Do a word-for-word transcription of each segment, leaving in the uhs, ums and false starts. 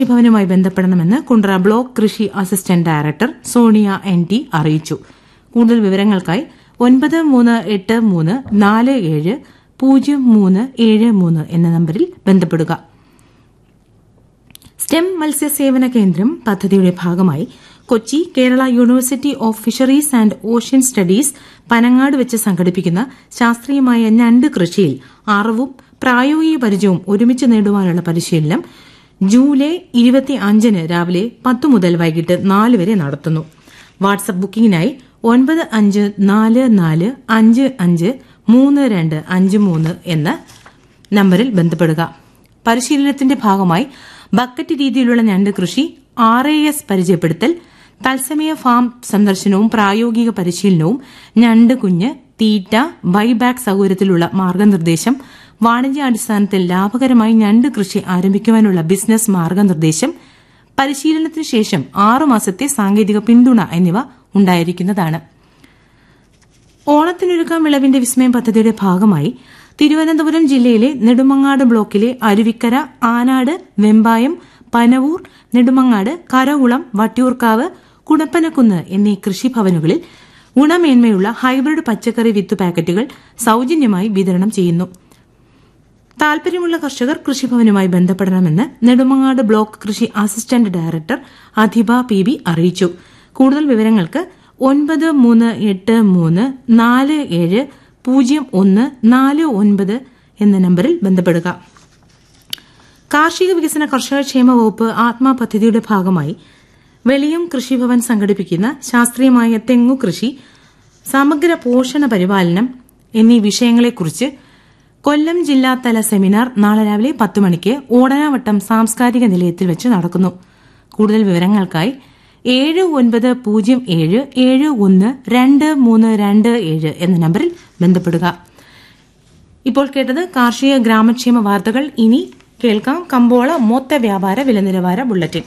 ഭവനുമായി ബന്ധപ്പെടണമെന്ന് Kundara block കൃഷി assistant director Sonia N T അറിയിച്ചു. കൂടുതൽ വിവരങ്ങൾക്കായി ഒൻപത് മൂന്ന് എട്ട് മൂന്ന് നാല് ഏഴ് പൂജ്യം മൂന്ന് ഏഴ് മൂന്ന് എന്ന നമ്പരിൽ ബന്ധപ്പെടുക. സ്റ്റെം മത്സ്യസേവന കേന്ദ്രം പദ്ധതിയുടെ ഭാഗമായി Kochi Kerala university of fisheries and ocean studies Panangad വെച്ച് സംഘടിപ്പിക്കുന്ന ശാസ്ത്രീയമായ ഞണ്ട് കൃഷിയിൽ അറിവും പ്രായോഗിക പരിചയവും ഒരുമിച്ച് നേടുവാനുള്ള പരിശീലനം ജൂലൈ ഇരുപത്തിയഞ്ചിന് രാവിലെ പത്ത് മുതൽ വൈകിട്ട് നാല് വരെ നടത്തുന്നു. വാട്സ്ആപ്പ് ബുക്കിംഗിനായി ഒൻപത് അഞ്ച് നാല് നാല് അഞ്ച് അഞ്ച് മൂന്ന് രണ്ട് അഞ്ച് മൂന്ന് എന്ന നമ്പറിൽ ബന്ധപ്പെടുക. പരിശീലനത്തിന്റെ ഭാഗമായി ബക്കറ്റ് രീതിയിലുള്ള ഞണ്ട് കൃഷി, ആർ എ എസ് പരിചയപ്പെടുത്തൽ, തത്സമയ ഫാം സന്ദർശനവും പ്രായോഗിക പരിശീലനവും, ഞണ്ട് കുഞ്ഞ്, തീറ്റ, ബൈബാക്ക് സൌകര്യത്തിലുള്ള മാർഗനിർദ്ദേശം, വാണിജ്യാടിസ്ഥാനത്തിൽ ലാഭകരമായി ഞണ്ട് കൃഷി ആരംഭിക്കുവാനുള്ള ബിസിനസ് മാർഗനിർദ്ദേശം, പരിശീലനത്തിനു ശേഷം ആറുമാസത്തെ സാങ്കേതിക പിന്തുണ എന്നിവ ഉണ്ടായിരിക്കുന്നതാണ്. ഓണത്തിനൊരുക്കാം വിളവിന്റെ വിസ്മയം പദ്ധതിയുടെ ഭാഗമായി തിരുവനന്തപുരം ജില്ലയിലെ നെടുമങ്ങാട് ബ്ലോക്കിലെ അരുവിക്കര, ആനാട്, വെമ്പായം, പനവൂർ, നെടുമങ്ങാട്, കരകുളം, വട്ടിയൂർക്കാവ്, കുടപ്പനക്കുന്ന് എന്നീ കൃഷിഭവനുകളിൽ ഗുണമേന്മയുള്ള ഹൈബ്രിഡ് പച്ചക്കറി വിത്ത് പാക്കറ്റുകൾ സൌജന്യമായി വിതരണം ചെയ്യുന്നു. താൽപര്യമുള്ള കർഷകർ കൃഷിഭവനുമായി ബന്ധപ്പെടണമെന്ന് നെടുമങ്ങാട് ബ്ലോക്ക് കൃഷി assistant director Adhiba P B അറിയിച്ചു. കൂടുതൽ വിവരങ്ങൾക്ക് ഒൻപത് മൂന്ന് എട്ട് മൂന്ന് നാല് ഏഴ് പൂജ്യം ഒന്ന് നാല് ഒൻപത് എന്ന നമ്പറിൽ ബന്ധപ്പെടുക. കാർഷിക വികസന കർഷകക്ഷേമ വകുപ്പ് ആത്മാ പദ്ധതിയുടെ ഭാഗമായി വെളിയം കൃഷിഭവൻ സംഘടിപ്പിക്കുന്ന ശാസ്ത്രീയമായ തെങ്ങു കൃഷി, സമഗ്ര പോഷണ പരിപാലനം എന്നീ വിഷയങ്ങളെക്കുറിച്ച് കൊല്ലം ജില്ലാതല സെമിനാർ നാളെ രാവിലെ പത്ത് മണിക്ക് ഓടനാവട്ടം സാംസ്കാരിക നിലയത്തിൽ വെച്ച് നടക്കുന്നു. കൂടുതൽ വിവരങ്ങൾക്കായി ഏഴ് ഒൻപത് പൂജ്യം ഏഴ് ഏഴ് ഒന്ന് രണ്ട് മൂന്ന് രണ്ട് ഏഴ് എന്ന നമ്പറിൽ ബന്ധപ്പെടുക. ഇപ്പോൾ കേട്ടത് കാർഷിക ഗ്രാമക്ഷേമ വാർത്തകൾ. ഇനി കേൾക്കാം കമ്പോള മൊത്ത വ്യാപാര വില നിലവാര ബുള്ളറ്റിൻ.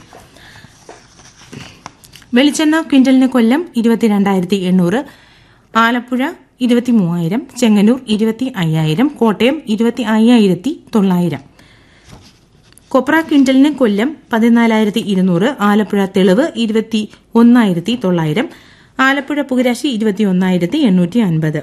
വെളിച്ചെണ്ണ ക്വിന്റലിന് കൊല്ലം ഇരുപത്തിരണ്ടായിരത്തി എണ്ണൂറ്, ആലപ്പുഴ ഇരുപത്തി മൂവായിരം, ചെങ്ങന്നൂർ ഇരുപത്തി അയ്യായിരം, കോട്ടയം ഇരുപത്തി അയ്യായിരത്തി തൊള്ളായിരം. കൊപ്ര ക്വിന്റലിന് കൊല്ലം പതിനാലായിരത്തി ഇരുന്നൂറ്, ആലപ്പുഴ തെളിവ് ഇരുപത്തി ഒന്നായിരത്തി തൊള്ളായിരം, ആലപ്പുഴ പുകരാശി ഇരുപത്തി ഒന്നായിരത്തി എണ്ണൂറ്റി അൻപത്.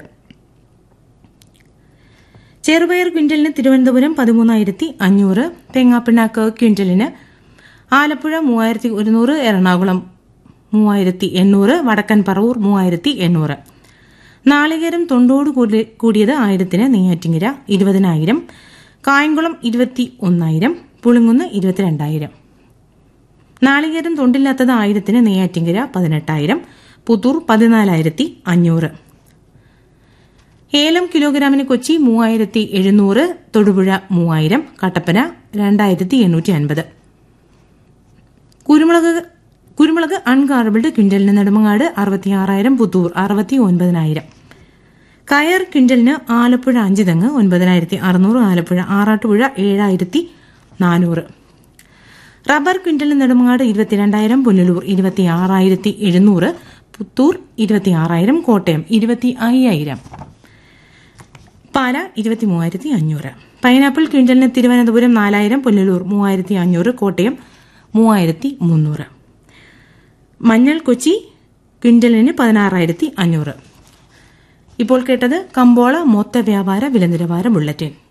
ചെറുപയർ ക്വിന്റലിന് തിരുവനന്തപുരം പതിമൂന്നായിരത്തി അഞ്ഞൂറ്, തേങ്ങാപ്പിണ്ണാക്ക് ക്വിന്റലിന് ആലപ്പുഴ മൂവായിരത്തി ഒരുന്നൂറ്, എറണാകുളം മൂവായിരത്തി എണ്ണൂറ്, വടക്കൻ പറവൂർ മൂവായിരത്തി എണ്ണൂറ്. നാളികേരം തൊണ്ടോട് കൂടിയത് ആയിരത്തിന് നെയ്യാറ്റിങ്കര ഇരുപതിനായിരം, കായംകുളം ഇരുപത്തി ഒന്നായിരം, പുളിങ്ങുന്ന് ഇരുപത്തിരണ്ടായിരം. നാളികേരം തൊണ്ടില്ലാത്തത് ആയിരത്തിന് നെയ്യാറ്റിങ്കര പതിനെട്ടായിരം, പുത്തൂർ പതിനാലായിരത്തി അഞ്ഞൂറ്. ഏലം കിലോഗ്രാമിന് കൊച്ചി മൂവായിരത്തി എഴുന്നൂറ്, തൊടുപുഴ മൂവായിരം, കട്ടപ്പന രണ്ടായിരത്തി എണ്ണൂറ്റി അൻപത്. കുരുമുളക് കുരുമുളക് അൺഗാർബിൾഡ് ക്വിന്റലിന് നെടുമങ്ങാട് അറുപത്തിയാറായിരം, പുത്തൂർ അറുപത്തി ഒൻപതിനായിരം. കയർ ക്വിന്റലിന് ആലപ്പുഴ അഞ്ച് തെങ്ങ് ഒൻപതിനായിരത്തി അറുന്നൂറ്, ആലപ്പുഴ ആറാട്ടുപുഴ ഏഴായിരത്തി നാനൂറ്. റബ്ബർ ക്വിന്റലിന് നെടുമങ്ങാട് ഇരുപത്തിരണ്ടായിരം, പുനലൂർ ഇരുപത്തിയാറായിരത്തി എഴുന്നൂറ്, പുത്തൂർ ഇരുപത്തിയാറായിരം, കോട്ടയം ഇരുപത്തി അയ്യായിരം. പാല ഇരുപത്തി മൂവായിരത്തി അഞ്ഞൂറ്. പൈനാപ്പിൾ ക്വിന്റലിന് തിരുവനന്തപുരം നാലായിരം, പുനലൂർ മൂവായിരത്തി അഞ്ഞൂറ്, കോട്ടയം മൂവായിരത്തി മുന്നൂറ്. മഞ്ഞൾ കൊച്ചി ക്വിന്റലിന് പതിനാറായിരത്തി അഞ്ഞൂറ്. ഇപ്പോൾ കേട്ടത് കമ്പോള മൊത്ത വ്യാപാര വില നിലവാര ബുള്ളറ്റിൻ.